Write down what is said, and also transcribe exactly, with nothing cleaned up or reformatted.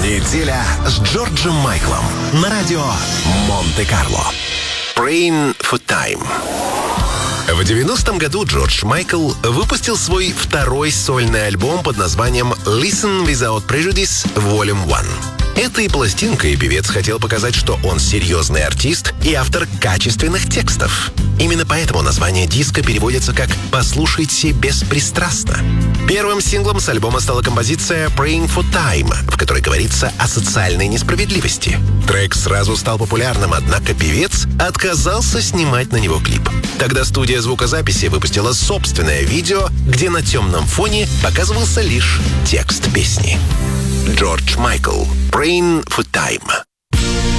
Неделя с Джорджем Майклом на радио Монте-Карло. Praying for Time. В девяностом году Джордж Майкл выпустил свой второй сольный альбом под названием «Listen Without Prejudice Volume один». Этой пластинкой певец хотел показать, что он серьезный артист и автор качественных текстов. Именно поэтому название диска переводится как «Послушайте беспристрастно». Первым синглом с альбома стала композиция «Praying for Time», в которой говорится о социальной несправедливости. Трек сразу стал популярным, однако певец отказался снимать на него клип. Тогда студия звукозаписи выпустила собственное видео, где на темном фоне показывался лишь текст песни. Джордж Майкл. Praying for Time.